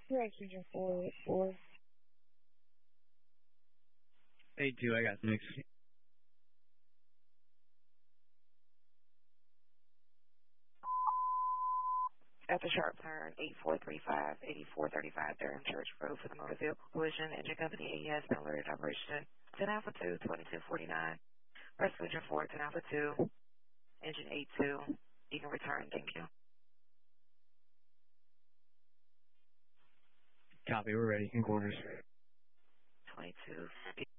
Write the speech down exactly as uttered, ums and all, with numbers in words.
Correct, Region four, four. eight two, I got six. At the sharp turn, eight four three five, eighty-four thirty-five Durham Church Road for the motor vehicle collision. Engine company A E S been alerted operation ten Alpha two, twenty-two forty-nine. Rescue engine four, ten Alpha two, engine eight two. You can return, thank you. Copy, we're ready. In quarters. twenty-two